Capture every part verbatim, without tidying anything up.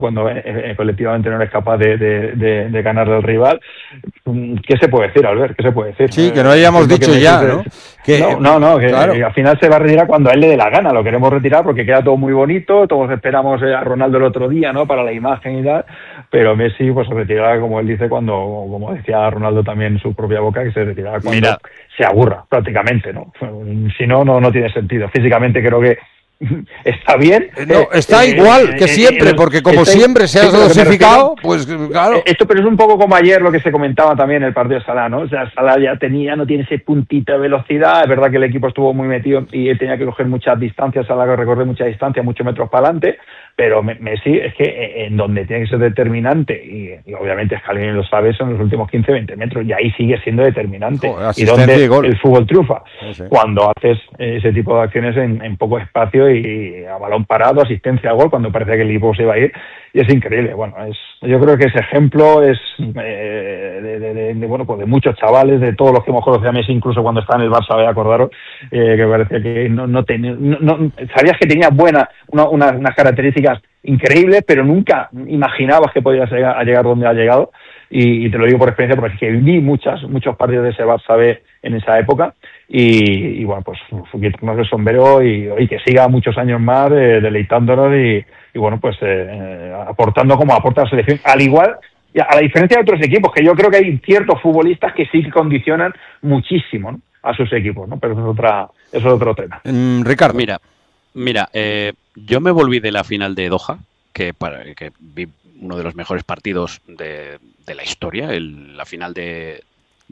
cuando eh, colectivamente no eres capaz de, de, de, de ganarle al rival. ¿Qué se puede decir, Albert? ¿Qué se puede decir? Sí, que no hayamos eh, dicho ya, ¿no? Que, no, no, no, que claro. al final se va a retirar cuando a él le dé la gana. Lo queremos retirar porque queda todo muy bonito, todos esperamos a Ronaldo el otro día, ¿no? Para la imagen y tal, pero Messi pues se retirará, como él dice, cuando, como decía Ronaldo también en su propia boca, que se retirará cuando Mira. se aburra, prácticamente, ¿no? Si no, no, no tiene sentido. Físicamente creo que está bien. No, está eh, igual eh, que siempre, eh, porque como siempre se ha dosificado, pues claro. Esto, pero es un poco como ayer lo que se comentaba también en el partido de Salah, ¿no? O sea, Salah ya tenía, no tiene ese puntito de velocidad, es verdad que el equipo estuvo muy metido y tenía que coger muchas distancias, Salah que recorrer mucha distancia, muchos metros para adelante, pero Messi es que en donde tiene que ser determinante, y, y obviamente Scaloni lo sabe, son los últimos quince veinte metros, y ahí sigue siendo determinante. Joder, y donde y gol. el fútbol triunfa, no sé. Cuando haces ese tipo de acciones en, en poco espacio y a balón parado, asistencia a gol, cuando parecía que el equipo se iba a ir, y es increíble. Bueno, es yo creo que ese ejemplo es eh, de, de, de, de, bueno, pues de muchos chavales, de todos los que hemos conocido a Messi, incluso cuando estaba en el Barça, acordaros, eh, que parecía que no, no tenía, no, no, sabías que tenía buena, una, una, unas características increíbles, pero nunca imaginabas que podía llegar a llegar donde ha llegado, y, y te lo digo por experiencia, porque es que vi muchas, muchos partidos de ese Barça B en esa época, y, y bueno, pues quitarnos el sombrero y, y que siga muchos años más eh, deleitándonos y, y bueno, pues eh, eh, aportando como aporta la selección, al igual, a la diferencia de otros equipos, que yo creo que hay ciertos futbolistas que sí que condicionan muchísimo, ¿no?, a sus equipos, ¿no? Pero eso es otra, eso es otro tema. Mm, Ricardo. Mira, mira, eh, yo me volví de la final de Doha, que para que vi uno de los mejores partidos de, de la historia, el, la final de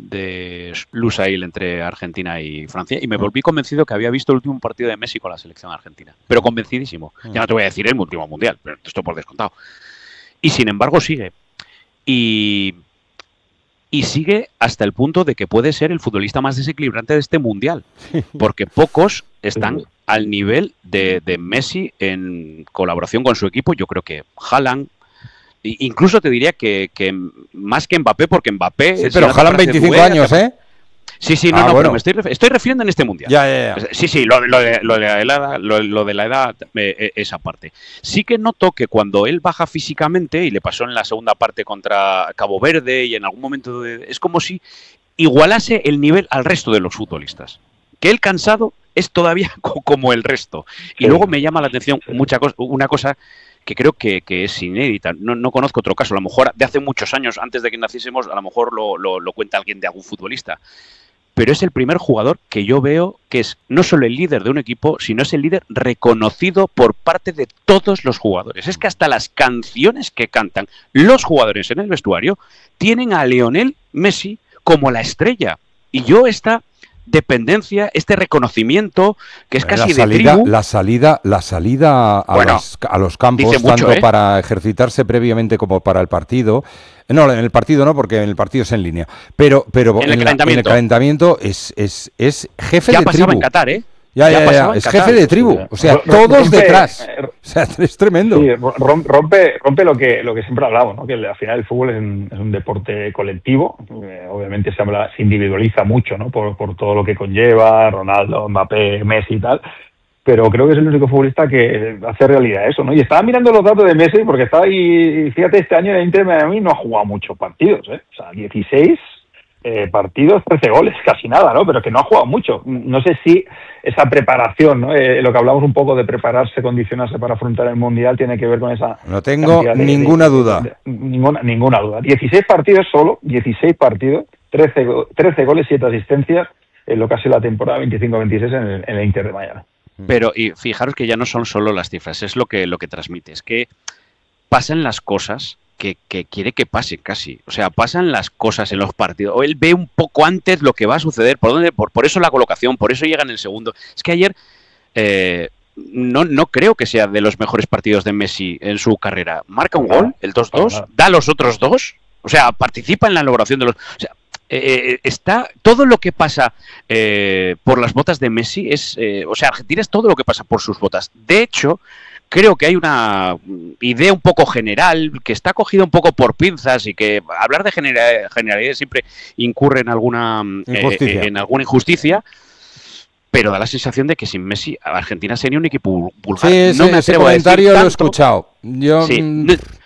de Lusail entre Argentina y Francia, y me volví convencido que había visto el último partido de Messi con la selección argentina, pero convencidísimo. Ya no te voy a decir el último mundial, pero esto por descontado. Y sin embargo sigue. Y, y sigue hasta el punto de que puede ser el futbolista más desequilibrante de este mundial, porque pocos están al nivel de, de Messi en colaboración con su equipo. Yo creo que Haaland, incluso te diría que, que más que Mbappé, porque Mbappé... Sí, pero Haaland veinticinco duele, años, ¿eh? Sí, sí, no, ah, no, bueno. pero me estoy, estoy refiriendo en este mundial. Ya, ya, ya. Sí, sí, lo, lo, de, lo, de la edad, lo, lo de la edad, eh, esa parte. Sí que noto que cuando él baja físicamente, y le pasó en la segunda parte contra Cabo Verde, y en algún momento de, es como si igualase el nivel al resto de los futbolistas. Que él cansado es todavía como el resto. Y sí. Luego me llama la atención mucha cosa, una cosa que creo que, que es inédita. No, no conozco otro caso. A lo mejor de hace muchos años, antes de que naciésemos, a lo mejor lo, lo, lo cuenta alguien de algún futbolista. Pero es el primer jugador que yo veo que es no solo el líder de un equipo, sino es el líder reconocido por parte de todos los jugadores. Es que hasta las canciones que cantan los jugadores en el vestuario tienen a Lionel Messi como la estrella. Y yo esta dependencia, este reconocimiento que es casi la salida, de tribu. La salida, la salida a, bueno, los, a los campos, mucho, tanto ¿eh? para ejercitarse previamente como para el partido. No, en el partido no, porque en el partido es en línea. Pero, pero en, el en, la, en el calentamiento es, es, es jefe ya de tribu. Ya pasaba en Qatar, ¿eh? Ya, ya, ya, ya. Es Qatar. Jefe de tribu. O sea, rompe, todos detrás. O sea, es tremendo. Sí, rompe, rompe lo que lo que siempre hablamos, ¿no? Que al final el fútbol es un, es un deporte colectivo. Eh, obviamente se, habla, se individualiza mucho, ¿no? Por, por todo lo que conlleva, Ronaldo, Mbappé, Messi y tal. Pero creo que es el único futbolista que hace realidad eso, ¿no? Y estaba mirando los datos de Messi porque estaba ahí, fíjate, este año en el Inter de Miami no ha jugado muchos partidos, ¿eh? O sea, dieciséis eh, partidos, trece goles, casi nada, ¿no? Pero que no ha jugado mucho. No sé si esa preparación, ¿no? Eh, lo que hablamos un poco de prepararse, condicionarse para afrontar el Mundial tiene que ver con esa... No tengo de, ninguna de, duda. De, de, ninguna, ninguna duda. dieciséis partidos solo, dieciséis partidos, trece, trece goles, siete asistencias en lo que ha sido la temporada veinticinco veintiséis en el, en el Inter de Miami. Pero y fijaros que ya no son solo las cifras, es lo que lo que transmite, es que pasan las cosas que, que quiere que pasen casi, o sea, pasan las cosas en los partidos, o él ve un poco antes lo que va a suceder, por dónde, por, por eso la colocación, por eso llega en el segundo. Es que ayer eh, no, no creo que sea de los mejores partidos de Messi en su carrera. Marca un gol, el dos dos, da los otros dos, o sea, participa en la elaboración de los... O sea, Eh, está todo lo que pasa eh, por las botas de Messi es, eh, o sea, Argentina es todo lo que pasa por sus botas. De hecho, creo que hay una idea un poco general que está cogida un poco por pinzas y que hablar de general, generalidad siempre incurre en alguna eh, en alguna injusticia. Pero da la sensación de que sin Messi Argentina sería un equipo vulgar. Sí, no sí, me ese atrevo comentario a decir lo he escuchado. Yo sí, no,